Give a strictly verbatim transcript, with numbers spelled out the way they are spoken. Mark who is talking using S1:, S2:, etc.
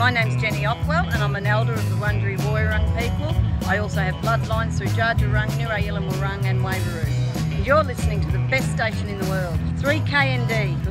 S1: My name's Jenny Ockwell and I'm an elder of the Wurundjeri Woiwurrung people. I also have bloodlines through Dja Dja Wurrung, Nirayulan Wurrung and Waveroo. And you're listening to the best station in the world, three K N D.